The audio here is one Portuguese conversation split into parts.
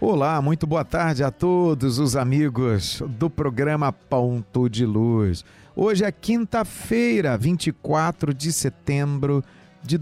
Olá, muito boa tarde a todos os amigos do programa Ponto de Luz. Hoje é quinta-feira, 24 de setembro de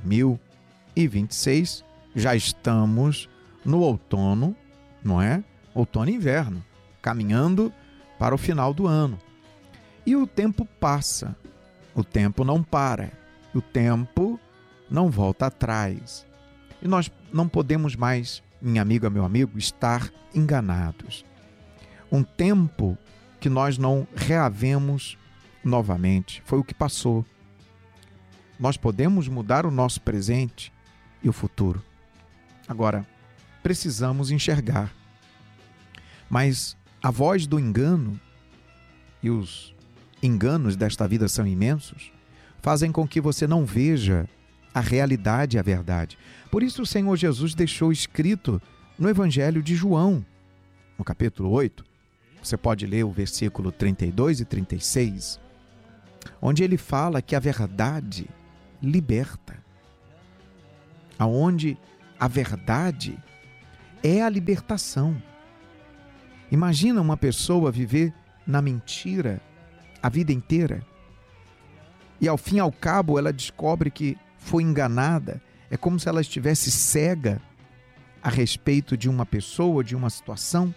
2026. Já estamos no outono, não é? Outono e inverno, caminhando para o final do ano. E o tempo passa, o tempo não para, o tempo não volta atrás. E nós não podemos mais, minha amiga, meu amigo, estar enganados. Um tempo que nós não reavemos novamente, foi o que passou. Nós podemos mudar o nosso presente e o futuro. Agora, precisamos enxergar. Mas a voz do engano, e os enganos desta vida são imensos, fazem com que você não veja a realidade e a verdade. Por isso o Senhor Jesus deixou escrito no Evangelho de João, no capítulo 8, você pode ler o versículo 32 e 36, onde ele fala que a verdade liberta. Aonde a verdade é a libertação. Imagina uma pessoa viver na mentira a vida inteira e ao fim e ao cabo ela descobre que foi enganada. É como se ela estivesse cega a respeito de uma pessoa, de uma situação.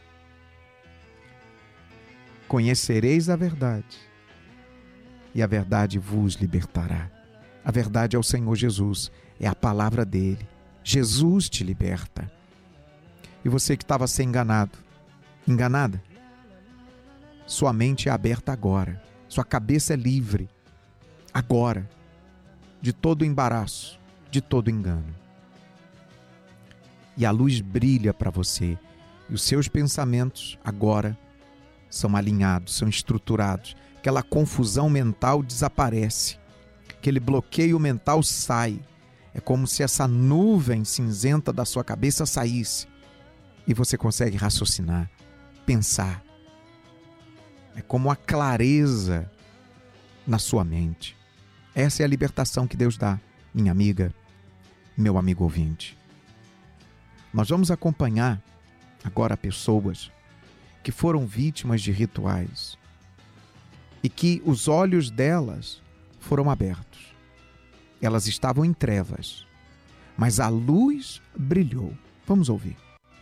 Conhecereis a verdade e a verdade vos libertará. A verdade é o Senhor Jesus, é a palavra dele. Jesus te liberta. E você que estava sendo enganada, sua mente é aberta agora, sua cabeça é livre, agora, de todo embaraço, de todo engano. E a luz brilha para você, e os seus pensamentos agora são alinhados, são estruturados, aquela confusão mental desaparece, aquele bloqueio mental sai, é como se essa nuvem cinzenta da sua cabeça saísse, e você consegue raciocinar, pensar. É como a clareza na sua mente. Essa é a libertação que Deus dá, minha amiga, meu amigo ouvinte. Nós vamos acompanhar agora pessoas que foram vítimas de rituais e que os olhos delas foram abertos. Elas estavam em trevas, mas a luz brilhou. Vamos ouvir.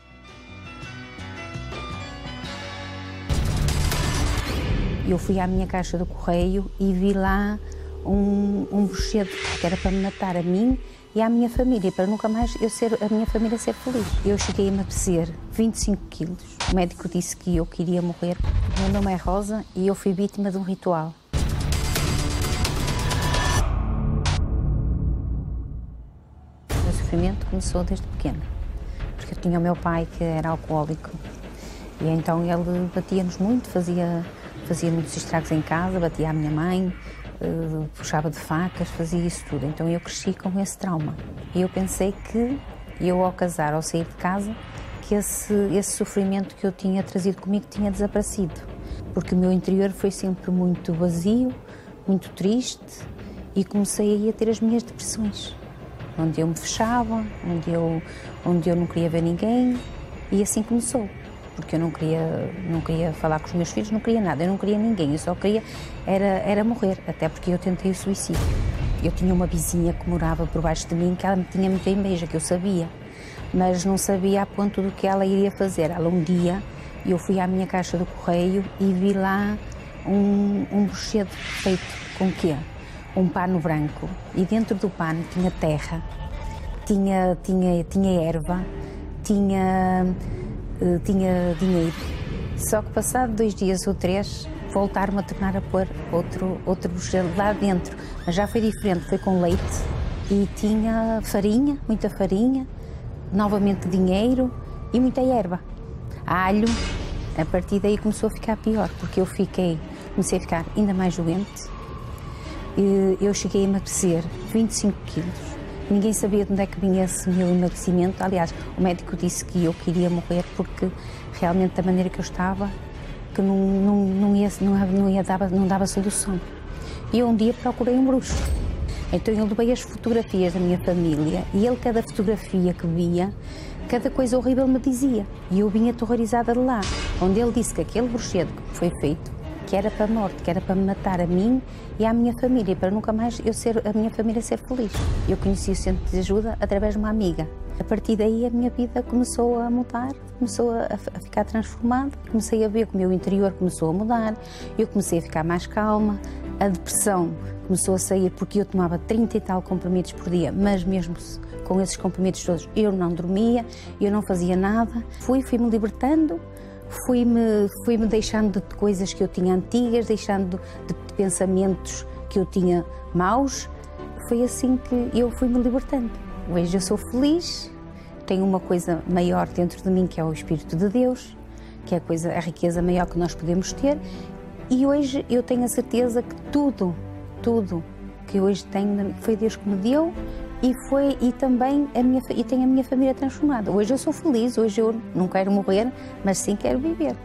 Eu fui à minha caixa do correio e vi lá um bochedo que era para me matar a mim e à minha família, para nunca mais a minha família ser feliz. Eu cheguei a emagrecer 25 quilos. O médico disse que eu queria morrer. O meu nome é Rosa e eu fui vítima de um ritual. O meu sofrimento começou desde pequeno, porque eu tinha o meu pai que era alcoólico e então ele batia-nos muito, fazia muitos estragos em casa, batia a minha mãe, puxava de facas, fazia isso tudo. Então eu cresci com esse trauma. E eu pensei que eu, ao casar, ao sair de casa, que esse sofrimento que eu tinha trazido comigo tinha desaparecido. Porque o meu interior foi sempre muito vazio, muito triste, e comecei a ter as minhas depressões. Onde eu me fechava, onde eu não queria ver ninguém, e assim começou. Porque eu não queria falar com os meus filhos, não queria nada, eu não queria ninguém, eu só queria era morrer, até porque eu tentei o suicídio. Eu tinha uma vizinha que morava por baixo de mim, que ela me tinha muita inveja, que eu sabia, mas não sabia a ponto do que ela iria fazer. Ela um dia, eu fui à minha caixa do correio e vi lá um bochedo feito com o quê? Um pano branco, e dentro do pano tinha terra, tinha erva, tinha dinheiro. Só que passado 2 dias ou 3 voltaram a tornar a pôr outro bochedo lá dentro, mas já foi diferente, foi com leite e tinha farinha, muita farinha, novamente dinheiro e muita erva, alho. A partir daí começou a ficar pior, porque eu comecei a ficar ainda mais doente. Eu cheguei a emagrecer 25 quilos. Ninguém sabia de onde é que vinha esse meu emagrecimento. Aliás, o médico disse que eu queria morrer porque realmente da maneira que eu estava, que não dava solução. E eu um dia procurei um bruxo. Então eu levei as fotografias da minha família e ele, cada fotografia que via, cada coisa horrível me dizia. E eu vinha aterrorizada de lá, onde ele disse que aquele bruxedo que foi feito, que era para a morte, que era para me matar a mim e à minha família, para nunca mais a minha família ser feliz. Eu conheci o centro de ajuda através de uma amiga. A partir daí a minha vida começou a mudar, começou a ficar transformada. Comecei a ver que o meu interior começou a mudar, eu comecei a ficar mais calma, a depressão começou a sair porque eu tomava 30 e tal comprimidos por dia, mas mesmo com esses comprimidos todos eu não dormia, eu não fazia nada. Fui-me libertando, fui-me deixando de coisas que eu tinha antigas, deixando de pensamentos que eu tinha maus. Foi assim que eu fui-me libertando. Hoje eu sou feliz, tenho uma coisa maior dentro de mim que é o Espírito de Deus, que é a riqueza maior que nós podemos ter, e hoje eu tenho a certeza que tudo que hoje tenho foi Deus que me deu e também tenho a minha família transformada. Hoje eu sou feliz, hoje eu não quero morrer, mas sim quero viver.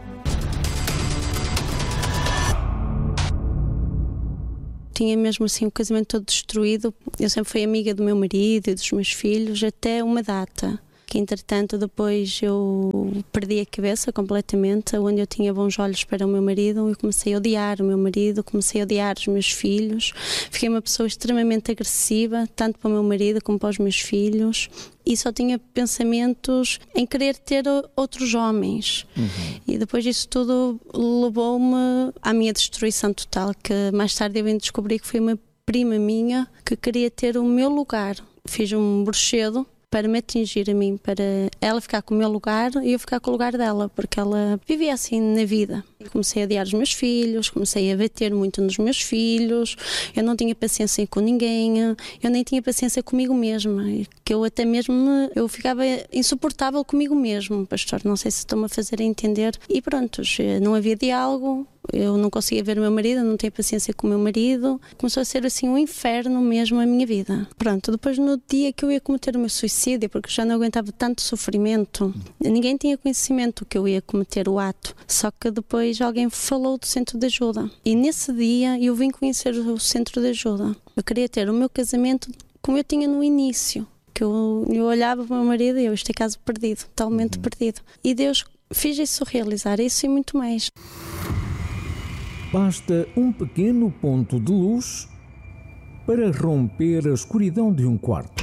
Tinha mesmo assim o casamento todo destruído. Eu sempre fui amiga do meu marido e dos meus filhos até uma data, que entretanto depois eu perdi a cabeça completamente, onde eu tinha bons olhos para o meu marido. Eu comecei a odiar o meu marido, comecei a odiar os meus filhos. Fiquei uma pessoa extremamente agressiva, tanto para o meu marido como para os meus filhos. E só tinha pensamentos em querer ter outros homens. E depois disso tudo levou-me à minha destruição total, que mais tarde eu vim descobrir que foi uma prima minha que queria ter o meu lugar. Fiz um bruxedo para me atingir a mim, para ela ficar com o meu lugar e eu ficar com o lugar dela, porque ela vivia assim na vida. Comecei a odiar os meus filhos, comecei a bater muito nos meus filhos, eu não tinha paciência com ninguém, eu nem tinha paciência comigo mesma, que eu até mesmo, eu ficava insuportável comigo mesmo, pastor, não sei se estou-me a fazer entender. E pronto, não havia diálogo, eu não conseguia ver o meu marido, não tinha paciência com o meu marido, começou a ser assim um inferno mesmo a minha vida. Pronto, depois no dia que eu ia cometer o meu suicídio, porque já não aguentava tanto sofrimento, ninguém tinha conhecimento que eu ia cometer o ato, só que depois alguém falou do centro de ajuda e nesse dia eu vim conhecer o centro de ajuda. Eu queria ter o meu casamento como eu tinha no início, que eu olhava para o meu marido e este é caso perdido, totalmente perdido. E Deus fez isso realizar, isso e muito mais. Basta um pequeno ponto de luz para romper a escuridão de um quarto.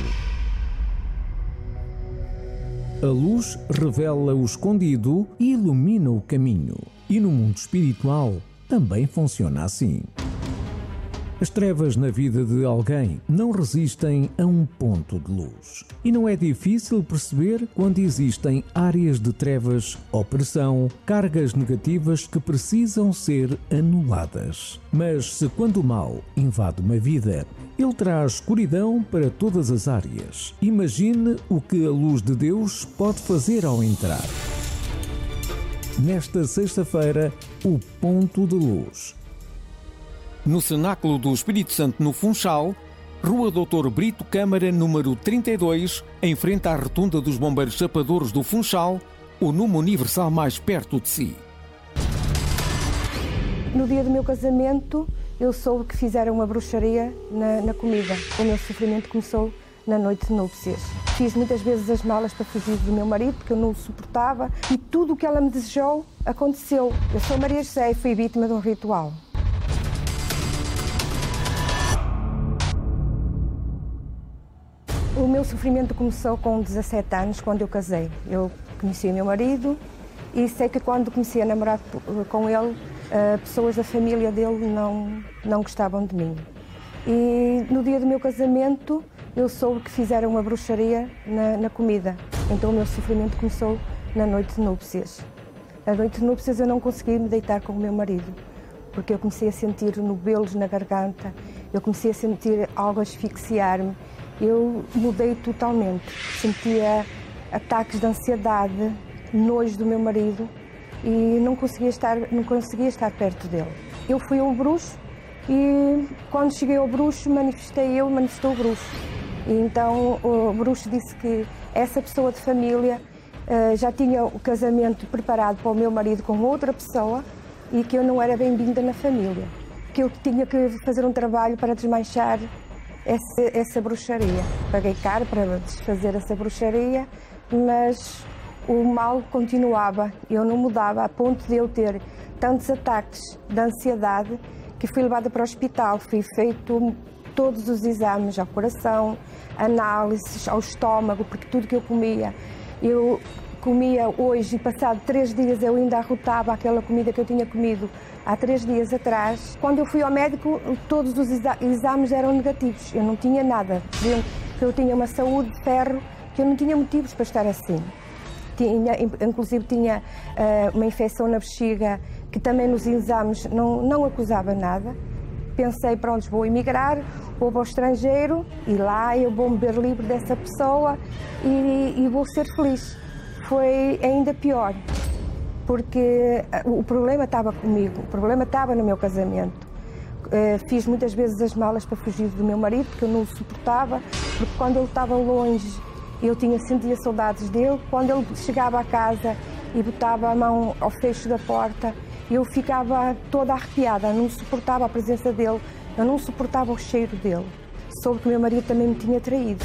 A luz revela o escondido e ilumina o caminho. E no mundo espiritual também funciona assim. As trevas na vida de alguém não resistem a um ponto de luz. E não é difícil perceber quando existem áreas de trevas, opressão, cargas negativas que precisam ser anuladas. Mas se quando o mal invade uma vida, ele traz escuridão para todas as áreas. Imagine o que a luz de Deus pode fazer ao entrar. Nesta sexta-feira, o ponto de luz. No Cenáculo do Espírito Santo, no Funchal, Rua Doutor Brito Câmara, número 32, em frente à Rotunda dos Bombeiros Chapadores do Funchal, o número universal mais perto de si. No dia do meu casamento, eu soube que fizeram uma bruxaria na comida. O meu sofrimento começou na noite de núpcias. Fiz muitas vezes as malas para fugir do meu marido, porque eu não o suportava, e tudo o que ela me desejou aconteceu. Eu sou Maria José e fui vítima de um ritual. O meu sofrimento começou com 17 anos, quando eu casei. Eu conheci o meu marido e sei que quando comecei a namorar com ele, pessoas da família dele não gostavam de mim. E no dia do meu casamento, eu soube que fizeram uma bruxaria na comida. Então o meu sofrimento começou na noite de núpcias. Na noite de núpcias eu não consegui me deitar com o meu marido, porque eu comecei a sentir novelos na garganta, eu comecei a sentir algo asfixiar-me. Eu mudei totalmente, sentia ataques de ansiedade, nojo do meu marido e não conseguia estar perto dele. Eu fui ao bruxo e quando cheguei ao bruxo manifestou o bruxo. E então o bruxo disse que essa pessoa de família já tinha o casamento preparado para o meu marido com outra pessoa e que eu não era bem-vinda na família, que eu tinha que fazer um trabalho para desmanchar essa bruxaria. Paguei caro para desfazer essa bruxaria, mas o mal continuava, eu não mudava, a ponto de eu ter tantos ataques de ansiedade que fui levada para o hospital, fui feito todos os exames ao coração, análises ao estômago, porque tudo que eu comia hoje e passado 3 dias eu ainda arrotava aquela comida que eu tinha comido há 3 dias atrás. Quando eu fui ao médico, todos os exames eram negativos, eu não tinha nada, diziam que eu tinha uma saúde de ferro, que eu não tinha motivos para estar assim. Inclusive tinha uma infecção na bexiga que também nos exames não acusava nada. Pensei, pronto, vou emigrar, vou para o estrangeiro e lá eu vou me ver livre dessa pessoa e vou ser feliz. Foi ainda pior, porque o problema estava comigo, o problema estava no meu casamento. Fiz muitas vezes as malas para fugir do meu marido, porque eu não o suportava, porque quando ele estava longe eu sentia saudades dele. Quando ele chegava a casa e botava a mão ao fecho da porta, eu ficava toda arrepiada, não suportava a presença dele, eu não suportava o cheiro dele. Soube que meu marido também me tinha traído.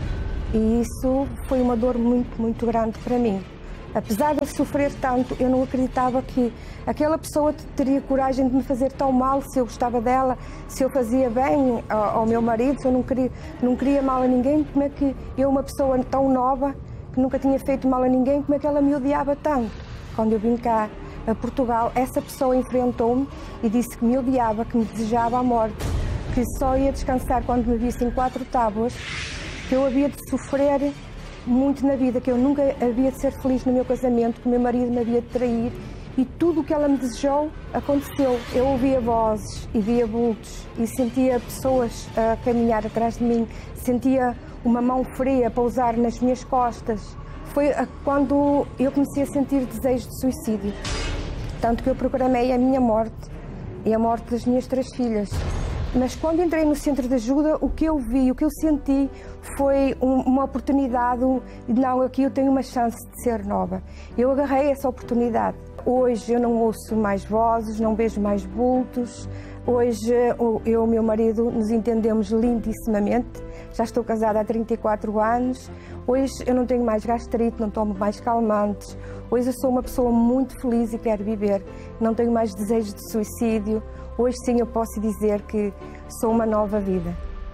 E isso foi uma dor muito, muito grande para mim. Apesar de eu sofrer tanto, eu não acreditava que aquela pessoa teria coragem de me fazer tão mal, se eu gostava dela, se eu fazia bem ao meu marido, se eu não queria mal a ninguém. Como é que eu, uma pessoa tão nova, que nunca tinha feito mal a ninguém, como é que ela me odiava tanto? Quando eu vim cá a Portugal, essa pessoa enfrentou-me e disse que me odiava, que me desejava a morte, que só ia descansar quando me visse em 4 tábuas, que eu havia de sofrer muito na vida, que eu nunca havia de ser feliz no meu casamento, que o meu marido me havia de trair, e tudo o que ela me desejou aconteceu. Eu ouvia vozes e via vultos e sentia pessoas a caminhar atrás de mim, sentia uma mão fria pousar nas minhas costas. Foi quando eu comecei a sentir desejo de suicídio, tanto que eu programei a minha morte e a morte das minhas 3 filhas. Mas quando entrei no centro de ajuda, o que eu vi, o que eu senti foi uma oportunidade, não, aqui eu tenho uma chance de ser nova. Eu agarrei essa oportunidade. Hoje eu não ouço mais vozes, não vejo mais vultos. Hoje eu e o meu marido nos entendemos lindissimamente. Já estou casada há 34 anos. Hoje eu não tenho mais gastrite, não tomo mais calmantes. Hoje eu sou uma pessoa muito feliz e quero viver. Não tenho mais desejo de suicídio. Hoje sim eu posso dizer que sou uma nova vida.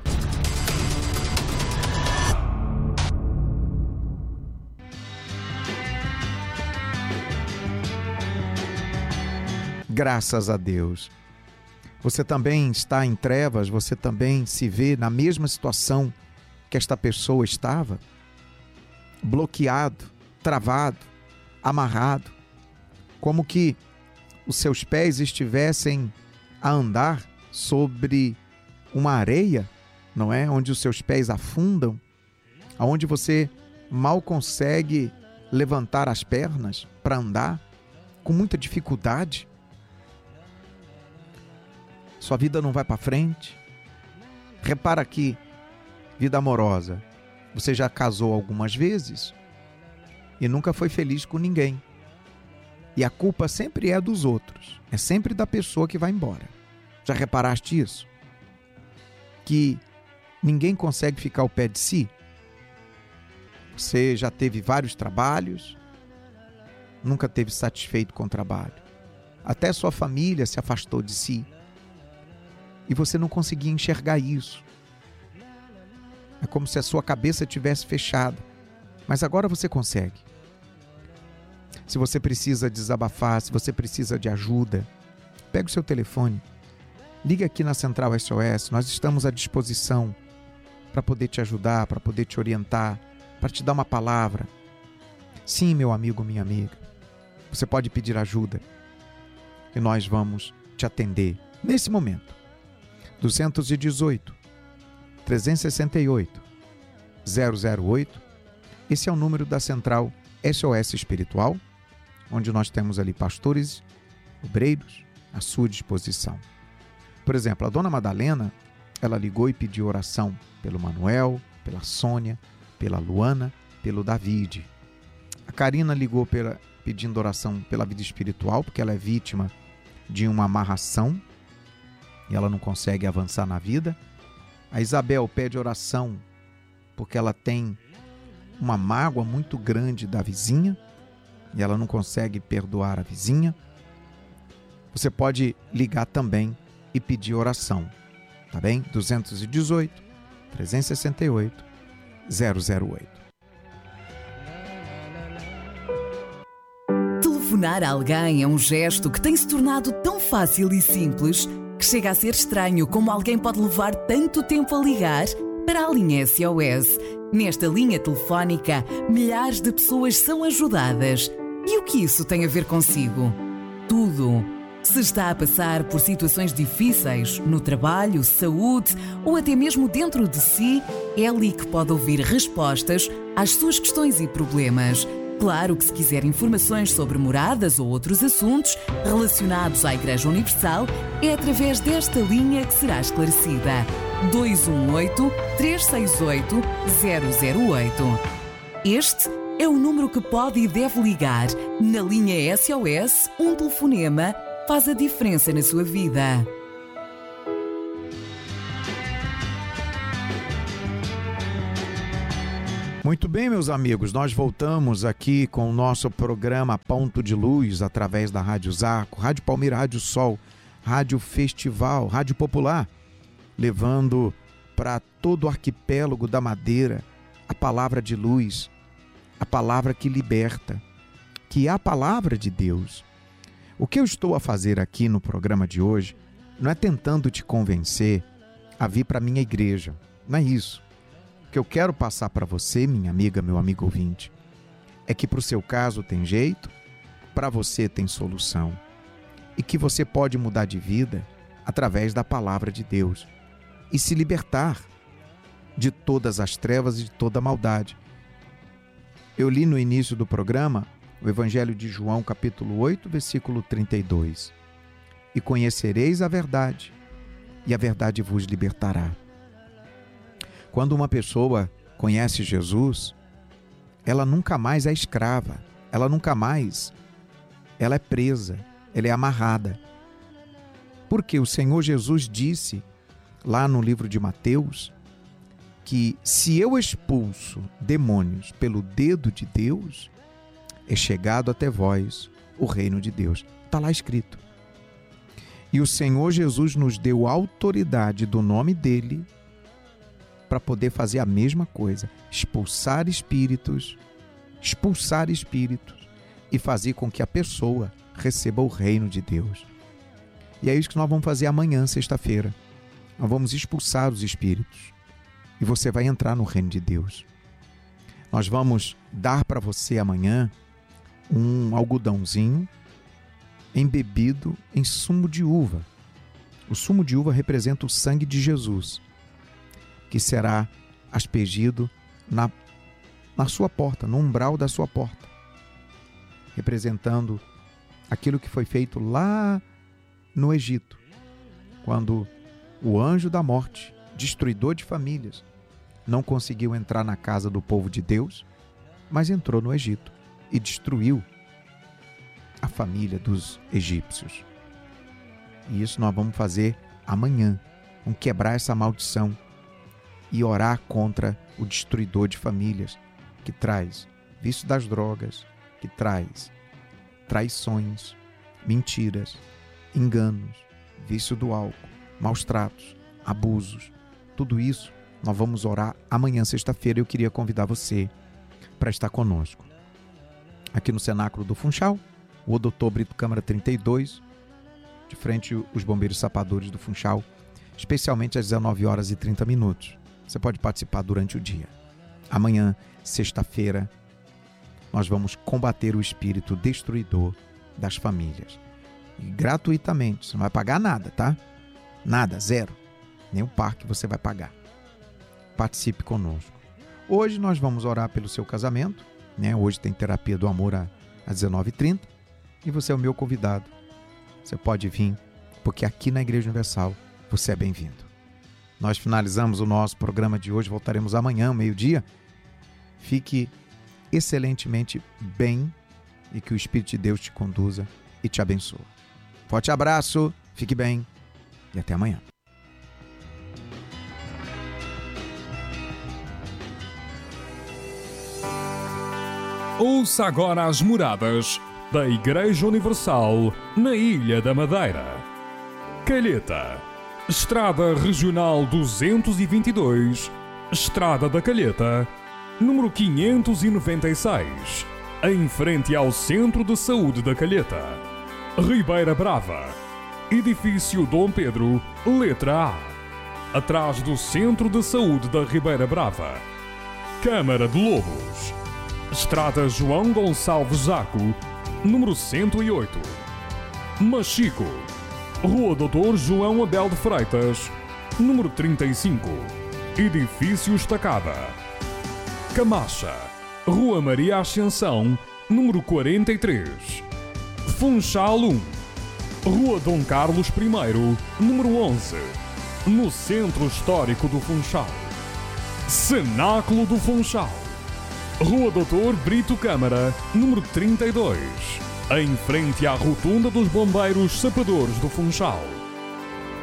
Graças a Deus. Você também está em trevas, você também se vê na mesma situação que esta pessoa estava? Bloqueado, travado, amarrado, como que os seus pés estivessem a andar sobre uma areia, não é? Onde os seus pés afundam, aonde você mal consegue levantar as pernas para andar, com muita dificuldade. Sua vida não vai para frente. Repara aqui, vida amorosa. Você já casou algumas vezes e nunca foi feliz com ninguém. E a culpa sempre é dos outros. É sempre da pessoa que vai embora. Já reparaste isso? Que ninguém consegue ficar ao pé de si? Você já teve vários trabalhos, nunca esteve satisfeito com o trabalho. Até sua família se afastou de si. E você não conseguia enxergar isso. É como se a sua cabeça tivesse fechada. Mas agora você consegue. Se você precisa desabafar, se você precisa de ajuda, pega o seu telefone, liga aqui na Central SOS, nós estamos à disposição para poder te ajudar, para poder te orientar, para te dar uma palavra. Sim, meu amigo, minha amiga, você pode pedir ajuda e nós vamos te atender nesse momento. 218 368 008, esse é o número da Central SOS Espiritual, onde nós temos ali pastores, obreiros, à sua disposição. Por exemplo, a dona Madalena, ela ligou e pediu oração pelo Manuel, pela Sônia, pela Luana, pelo David. A Karina ligou pedindo oração pela vida espiritual, porque ela é vítima de uma amarração e ela não consegue avançar na vida. A Isabel pede oração porque ela tem uma mágoa muito grande da vizinha e ela não consegue perdoar a vizinha, você pode ligar também e pedir oração, tá bem? 218 368 008. Telefonar a alguém é um gesto que tem se tornado tão fácil e simples que chega a ser estranho como alguém pode levar tanto tempo a ligar para a linha SOS. Nesta linha telefónica, milhares de pessoas são ajudadas. E o que isso tem a ver consigo? Tudo. Se está a passar por situações difíceis no trabalho, saúde ou até mesmo dentro de si, é ali que pode ouvir respostas às suas questões e problemas. Claro que se quiser informações sobre moradas ou outros assuntos relacionados à Igreja Universal, é através desta linha que será esclarecida. 218-368-008. Este é o número que pode e deve ligar. Na linha SOS, um telefonema faz a diferença na sua vida. Muito bem, meus amigos, nós voltamos aqui com o nosso programa Ponto de Luz, através da Rádio Zarco, Rádio Palmeira, Rádio Sol, Rádio Festival, Rádio Popular, levando para todo o arquipélago da Madeira a palavra de luz, a palavra que liberta, que é a palavra de Deus. O que eu estou a fazer aqui no programa de hoje não é tentando te convencer a vir para a minha igreja, não é isso. O que eu quero passar para você, minha amiga, meu amigo ouvinte, é que para o seu caso tem jeito, para você tem solução e que você pode mudar de vida através da palavra de Deus e se libertar de todas as trevas e de toda a maldade. Eu li no início do programa o Evangelho de João, capítulo 8, versículo 32. E conhecereis a verdade, e a verdade vos libertará. Quando uma pessoa conhece Jesus, ela nunca mais é escrava, ela é presa, ela é amarrada. Porque o Senhor Jesus disse, lá no livro de Mateus, que se eu expulso demônios pelo dedo de Deus, é chegado até vós o reino de Deus. Está lá escrito. E o Senhor Jesus nos deu autoridade do nome dele para poder fazer a mesma coisa, expulsar espíritos e fazer com que a pessoa receba o reino de Deus. E é isso que nós vamos fazer amanhã, sexta-feira. Nós vamos expulsar os espíritos e você vai entrar no reino de Deus. Nós vamos dar para você amanhã um algodãozinho embebido em sumo de uva. O sumo de uva representa o sangue de Jesus, que será aspergido na sua porta, no umbral da sua porta, representando aquilo que foi feito lá no Egito, quando o anjo da morte, destruidor de famílias, não conseguiu entrar na casa do povo de Deus, mas entrou no Egito e destruiu a família dos egípcios. E isso nós vamos fazer amanhã. Vamos quebrar essa maldição e orar contra o destruidor de famílias, que traz vício das drogas, que traz traições, mentiras, enganos, vício do álcool, maus tratos, abusos. Tudo isso nós vamos orar amanhã, sexta-feira. Eu queria convidar você para estar conosco aqui no Cenáculo do Funchal, o Dr. Brito Câmara 32, de frente os bombeiros sapadores do Funchal, especialmente às 19h30. Você pode participar durante o dia. Amanhã, sexta-feira, nós vamos combater o espírito destruidor das famílias. E gratuitamente, você não vai pagar nada, tá? Nada, zero. Nem o parque você vai pagar. Participe conosco. Hoje nós vamos orar pelo seu casamento, né? Hoje tem terapia do amor às 19h30 e você é o meu convidado. Você pode vir, porque aqui na Igreja Universal você é bem-vindo. Nós finalizamos o nosso programa de hoje, voltaremos amanhã, meio-dia. Fique excelentemente bem e que o Espírito de Deus te conduza e te abençoe. Forte abraço, fique bem e até amanhã. Ouça agora as moradas da Igreja Universal na Ilha da Madeira. Calheta, Estrada Regional 222, Estrada da Calheta, número 596, em frente ao Centro de Saúde da Calheta. Ribeira Brava, Edifício Dom Pedro, letra A, atrás do Centro de Saúde da Ribeira Brava. Câmara de Lobos, Estrada João Gonçalves Zaco, número 108. Machico, Rua Doutor João Abel de Freitas, número 35, Edifício Estacada. Camacha, Rua Maria Ascensão, número 43. Funchal 1, Rua Dom Carlos I, número 11, no Centro Histórico do Funchal. Cenáculo do Funchal, Rua Doutor Brito Câmara, número 32, em frente à Rotunda dos Bombeiros Sapadores do Funchal.